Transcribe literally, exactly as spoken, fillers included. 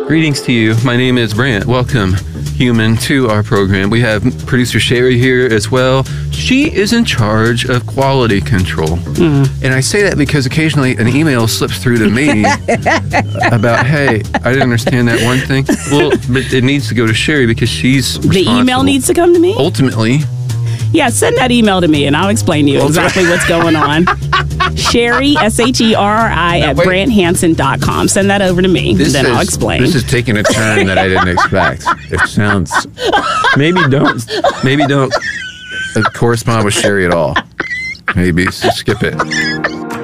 Greetings to you. My name is Brant. Welcome, human, to our program. We have producer Sherry here as well. She is in charge of quality control. Mm. And I say that because occasionally an email slips through to me about, hey, I didn't understand that one thing. Well, but it needs to go to Sherry because she's The email needs to come to me? Ultimately. Yeah, send that email to me and I'll explain to you exactly what's going on. Sherry, S H E R R I, at brant hansen dot com. Send that over to me, this then is, I'll explain. This is taking a turn that I didn't expect. It sounds... Maybe don't... Maybe don't uh, correspond with Sherry at all. Maybe. So skip it.